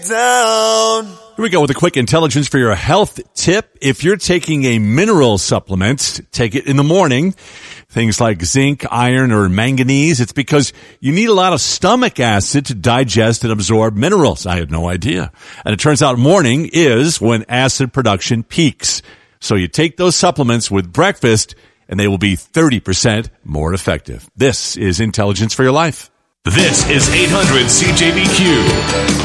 Down. Here we go with a quick intelligence for your health tip. If you're taking a mineral supplement, take it in the morning. Things like zinc, iron, or manganese. It's because you need a lot of stomach acid to digest and absorb minerals. I had no idea. And it turns out morning is when acid production peaks. So you take those supplements with breakfast and they will be 30% more effective. This is Intelligence for Your Life. This is 800 CJBQ.